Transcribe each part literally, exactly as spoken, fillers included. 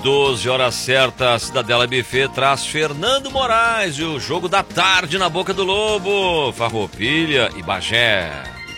doze horas certas, Cidadela Buffet traz Fernando Moraes e o jogo da tarde na Boca do Lobo, Farroupilha e Bagé.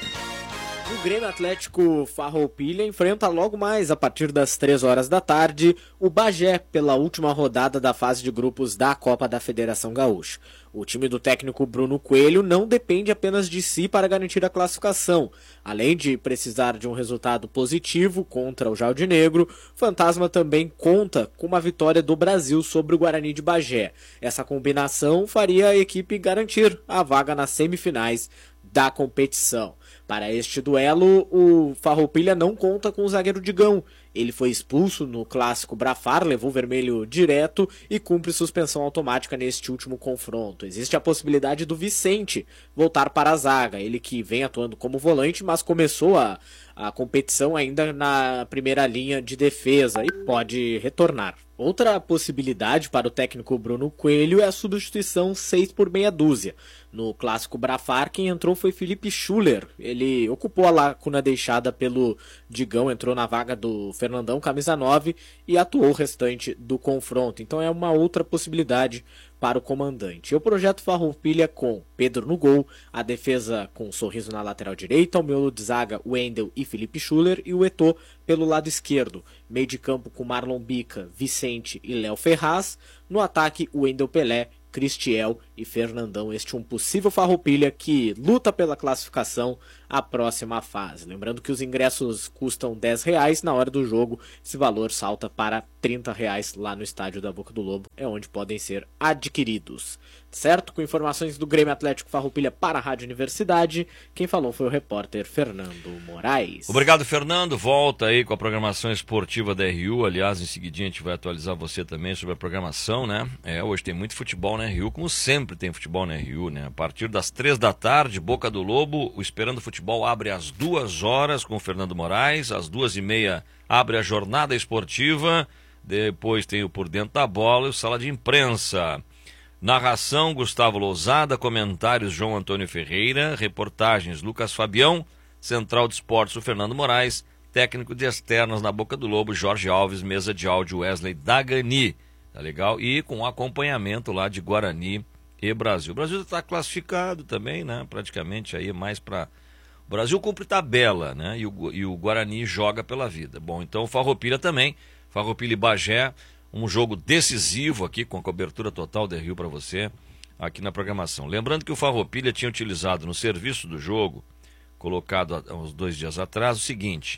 O Grêmio Atlético Farroupilha enfrenta logo mais, a partir das três horas da tarde, o Bagé pela última rodada da fase de grupos da Copa da Federação Gaúcha. O time do técnico Bruno Coelho não depende apenas de si para garantir a classificação. Além de precisar de um resultado positivo contra o Jaldinegro, o Fantasma também conta com uma vitória do Brasil sobre o Guarani de Bagé. Essa combinação faria a equipe garantir a vaga nas semifinais da competição. Para este duelo, o Farroupilha não conta com o zagueiro Digão. Ele foi expulso no clássico Brafar, levou vermelho direto e cumpre suspensão automática neste último confronto. Existe a possibilidade do Vicente voltar para a zaga, ele que vem atuando como volante, mas começou a, a competição ainda na primeira linha de defesa e pode retornar. Outra possibilidade para o técnico Bruno Coelho é a substituição seis por meia dúzia. No clássico Brafar, quem entrou foi Felipe Schuller. Ele ocupou a lacuna deixada pelo Digão, entrou na vaga do Fernandão, camisa nove, e atuou o restante do confronto. Então é uma outra possibilidade para o comandante. E o projeto Farroupilha com Pedro no gol, a defesa com Sorriso na lateral direita, o miolo de zaga, Wendel e Felipe Schuller, e o Eto'o pelo lado esquerdo. Meio de campo com Marlon Bica, Vicente e Léo Ferraz. No ataque, Wendel Pelé, Cristiel e Fernandão. Este é um possível Farroupilha que luta pela classificação à próxima fase. Lembrando que os ingressos custam dez reais, na hora do jogo esse valor salta para trinta reais lá no estádio da Boca do Lobo, é onde podem ser adquiridos. Certo? Com informações do Grêmio Atlético Farroupilha para a Rádio Universidade, quem falou foi o repórter Fernando Moraes. Obrigado, Fernando. Volta aí com a programação esportiva da R U. Aliás, em seguidinho a gente vai atualizar você também sobre a programação, né? É, hoje tem muito futebol na R U, como sempre tem futebol na R U, né? A partir das três da tarde, Boca do Lobo, o Esperando Futebol abre às duas horas com o Fernando Moraes, às duas e meia abre a jornada esportiva, depois tem o Por Dentro da Bola e o Sala de Imprensa. Narração, Gustavo Lousada, comentários, João Antônio Ferreira, reportagens, Lucas Fabião, Central de Esportes, o Fernando Moraes, técnico de externas na Boca do Lobo, Jorge Alves, mesa de áudio, Wesley Dagani, tá legal? E com acompanhamento lá de Guarani e Brasil. O Brasil está classificado também, né? Praticamente aí mais para... O Brasil cumpre tabela, né? E o, e o Guarani joga pela vida. Bom, então o Farroupilha também, Farroupilha e Bagé, um jogo decisivo aqui, com a cobertura total da Rio para você, aqui na programação. Lembrando que o Farroupilha tinha utilizado no serviço do jogo, colocado há uns dois dias atrás, o seguinte,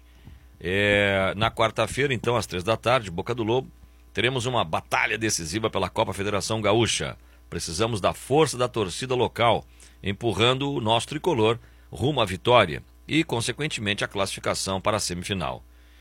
é, na quarta-feira, então, às três da tarde, Boca do Lobo, teremos uma batalha decisiva pela Copa Federação Gaúcha. Precisamos da força da torcida local, empurrando o nosso tricolor rumo à vitória e, consequentemente, a classificação para a semifinal.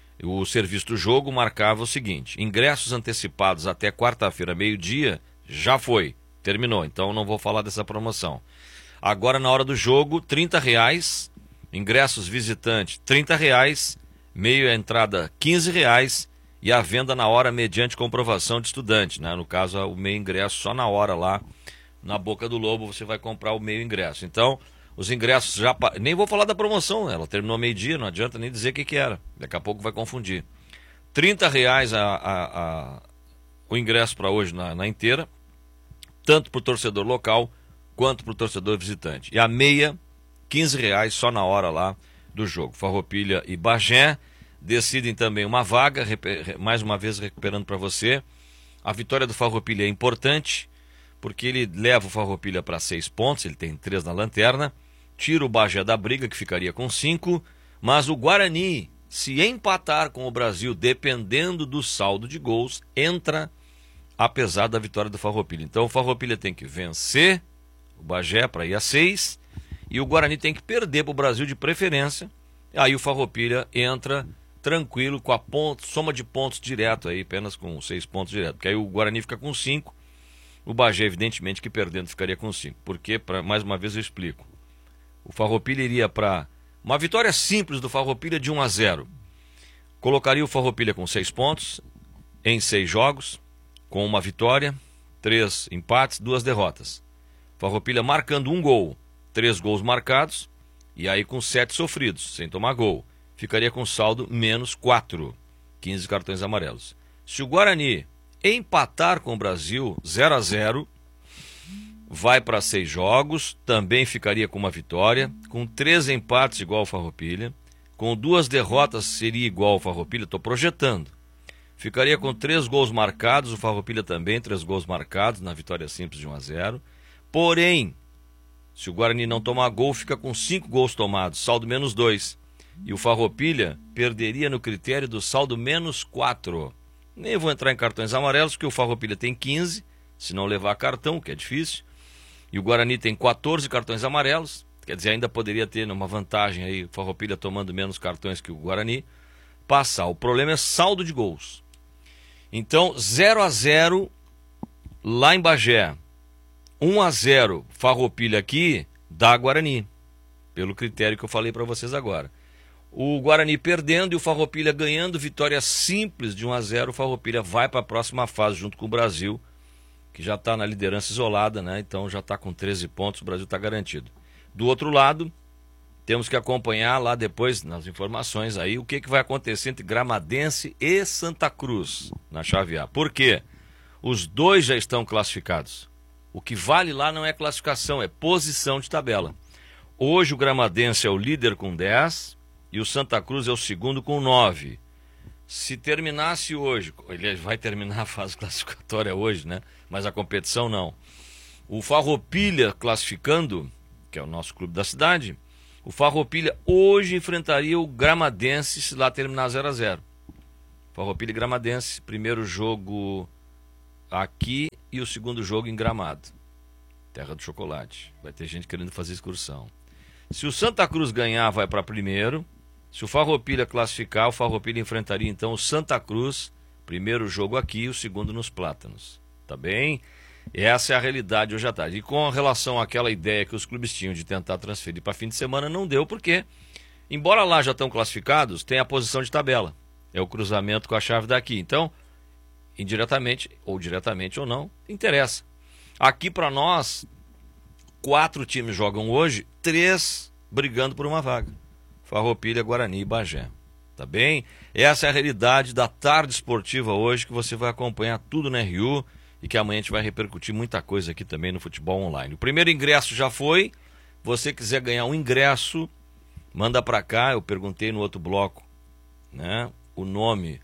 O serviço do jogo marcava o seguinte: ingressos antecipados até quarta-feira, meio-dia, já foi, terminou, então não vou falar dessa promoção. Agora, na hora do jogo, trinta reais, ingressos visitante, trinta reais, meio a entrada, quinze reais, e a venda na hora mediante comprovação de estudante, né? No caso, o meio ingresso só na hora lá, na Boca do Lobo, você vai comprar o meio ingresso. Então, os ingressos já... Nem vou falar da promoção, ela terminou meio-dia, não adianta nem dizer o que que era. Daqui a pouco vai confundir. trinta reais a, a, a, o ingresso para hoje na, na inteira, tanto para o torcedor local quanto para o torcedor visitante. E a meia, quinze reais só na hora lá do jogo. Farroupilha e Bagé decidem também uma vaga, mais uma vez recuperando para você. A vitória do Farroupilha é importante, porque ele leva o Farroupilha para seis pontos, ele tem três na lanterna, tira o Bagé da briga, que ficaria com cinco, mas o Guarani, se empatar com o Brasil, dependendo do saldo de gols, entra apesar da vitória do Farroupilha. Então o Farroupilha tem que vencer o Bagé para ir a seis, e o Guarani tem que perder para o Brasil de preferência, aí o Farroupilha entra tranquilo com a ponto, soma de pontos direto, aí, apenas com seis pontos direto, porque aí o Guarani fica com cinco, o Bagé evidentemente que perdendo ficaria com cinco, porque, pra, mais uma vez eu explico, o Farroupilha iria para uma vitória simples do Farroupilha de um a zero, colocaria o Farroupilha com seis pontos em seis jogos, com uma vitória, três empates, duas derrotas. Farroupilha marcando um gol, três gols marcados, e aí com sete sofridos, sem tomar gol. Ficaria com saldo menos quatro, quinze cartões amarelos. Se o Guarani empatar com o Brasil zero a zero, vai para seis jogos, também ficaria com uma vitória, com três empates igual ao Farroupilha, com duas derrotas seria igual ao Farroupilha, estou projetando. Ficaria com três gols marcados, o Farroupilha também, três gols marcados na vitória simples de um a zero. Porém, se o Guarani não tomar gol, fica com cinco gols tomados, saldo menos dois. E o Farroupilha perderia no critério do saldo menos quatro. Nem vou entrar em cartões amarelos, porque o Farroupilha tem quinze, se não levar cartão, que é difícil. E o Guarani tem quatorze cartões amarelos, quer dizer, ainda poderia ter uma vantagem aí, o Farroupilha tomando menos cartões que o Guarani, passar. O problema é saldo de gols. Então, zero a zero lá em Bagé, um a zero Farroupilha aqui, dá Guarani, pelo critério que eu falei para vocês agora. O Guarani perdendo e o Farroupilha ganhando, vitória simples de um a zero, o Farroupilha vai para a próxima fase junto com o Brasil, que já está na liderança isolada, né? Então já está com treze pontos, o Brasil está garantido. Do outro lado, temos que acompanhar lá depois, nas informações aí, o que, que vai acontecer entre Gramadense e Santa Cruz, na chave A. Por quê? Os dois já estão classificados. O que vale lá não é classificação, é posição de tabela. Hoje o Gramadense é o líder com dez e o Santa Cruz é o segundo com nove. Se terminasse hoje, ele vai terminar a fase classificatória hoje, né? Mas a competição não. O Farroupilha classificando, que é o nosso clube da cidade, o Farroupilha hoje enfrentaria o Gramadense se lá terminar zero a zero. Farroupilha e Gramadense, primeiro jogo aqui e o segundo jogo em Gramado. Terra do chocolate. Vai ter gente querendo fazer excursão. Se o Santa Cruz ganhar, vai para primeiro. Se o Farroupilha classificar, o Farroupilha enfrentaria então o Santa Cruz, primeiro jogo aqui e o segundo nos Plátanos. Tá bem? Essa é a realidade hoje à tarde. E com relação àquela ideia que os clubes tinham de tentar transferir para fim de semana, não deu, porque, embora lá já estão classificados, tem a posição de tabela. É o cruzamento com a chave daqui. Então, indiretamente, ou diretamente ou não, interessa. Aqui para nós, quatro times jogam hoje, três brigando por uma vaga. Farroupilha, Guarani e Bagé. Tá bem? Essa é a realidade da tarde esportiva hoje, que você vai acompanhar tudo na R U e que amanhã a gente vai repercutir muita coisa aqui também no futebol online. O primeiro ingresso já foi. Você quiser ganhar um ingresso, manda para cá. Eu perguntei no outro bloco, né, o nome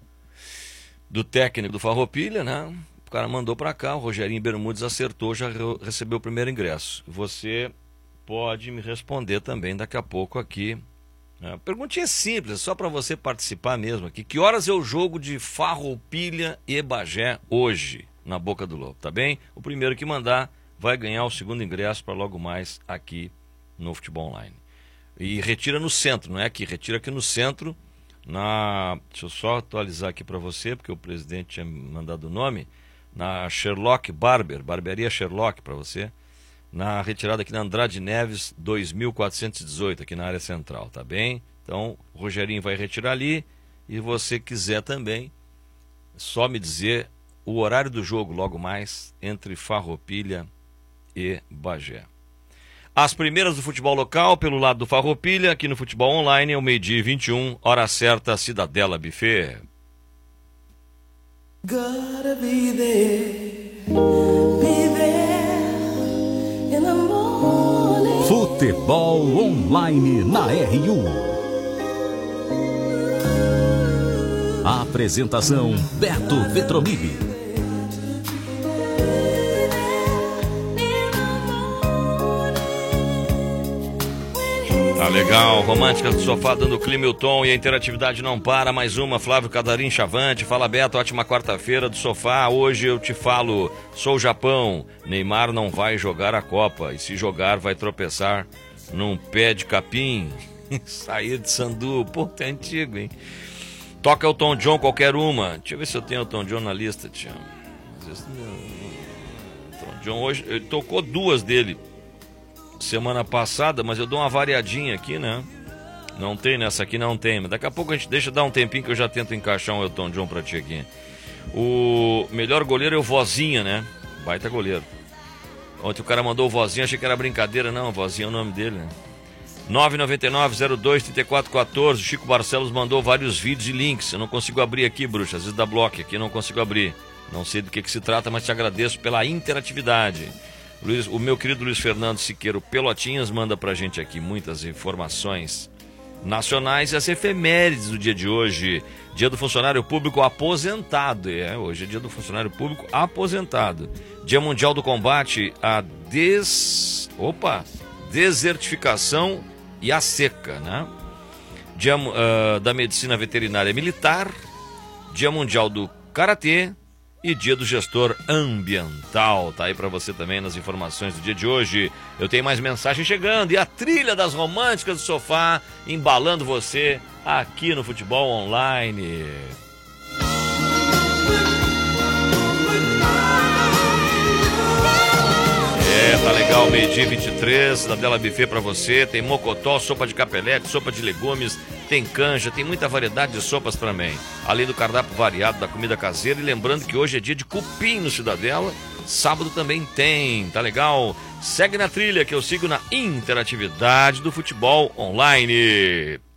do técnico do Farroupilha, né? O cara mandou para cá, o Rogerinho Bermudes acertou, já recebeu o primeiro ingresso. Você pode me responder também daqui a pouco aqui. A perguntinha é simples, é só para você participar mesmo aqui. Que horas é o jogo de Farroupilha e Bagé hoje, na Boca do Lobo, tá bem? O primeiro que mandar vai ganhar o segundo ingresso para logo mais aqui no Futebol Online. E retira no centro, não é aqui, retira aqui no centro, na... deixa eu só atualizar aqui para você, porque o presidente tinha mandado o nome, na Sherlock Barber, Barbearia Sherlock para você, na retirada aqui na Andrade Neves dois mil quatrocentos e dezoito, aqui na área central, tá bem? Então, o Rogerinho vai retirar ali, e você quiser também, só me dizer o horário do jogo logo mais entre Farroupilha e Bagé. As primeiras do futebol local pelo lado do Farroupilha, aqui no Futebol Online, é o meio-dia e vinte e um, hora certa, Cidadela Buffet. Gotta be there, be there in the morning. Futebol Online na R U. A apresentação Beto Vetromilli. Tá legal, Românticas do Sofá dando clima e o tom, e a interatividade não para. Mais uma, Flávio Cadarim Chavante. Fala, Beto, ótima quarta-feira do Sofá. Hoje eu te falo, sou o Japão, Neymar não vai jogar a Copa, e se jogar vai tropeçar num pé de capim. Sair de Sandu, pô, tá antigo, hein? Toca o Tom John, qualquer uma. Deixa eu ver se eu tenho o Tom John na lista, tia. Tom John hoje, ele tocou duas dele semana passada, mas eu dou uma variadinha aqui, né? Não tem nessa aqui, não tem. Mas daqui a pouco a gente deixa dar um tempinho que eu já tento encaixar um Elton John pra ti aqui. O melhor goleiro é o Vozinha, né? Baita goleiro. Ontem o cara mandou o Vozinha, achei que era brincadeira. Não, o Vozinha é o nome dele, né? nove nove nove, zero dois, três quatro um quatro. O Chico Barcelos mandou vários vídeos e links. Eu não consigo abrir aqui, bruxa. Às vezes dá bloco aqui, eu não consigo abrir. Não sei do que, que se trata, mas te agradeço pela interatividade. Luiz, o meu querido Luiz Fernando Siqueiro Pelotinhas manda pra gente aqui muitas informações nacionais e as efemérides do dia de hoje. Dia do funcionário público aposentado. É, hoje é dia do funcionário público aposentado. Dia mundial do combate à des... Opa! desertificação e a seca, né? Dia uh, da medicina veterinária militar, Dia mundial do karatê e dia do gestor ambiental. Tá aí para você também nas informações do dia de hoje. Eu tenho mais mensagem chegando e a trilha das românticas do sofá embalando você aqui no Futebol Online. É, tá legal, meio-dia vinte e três, da Dela Buffet pra você. Tem mocotó, sopa de capelete, sopa de legumes, tem canja, tem muita variedade de sopas também. Além do cardápio variado da comida caseira. E lembrando que hoje é dia de cupim no Cidadela. Sábado também tem, tá legal? Segue na trilha que eu sigo na interatividade do Futebol Online.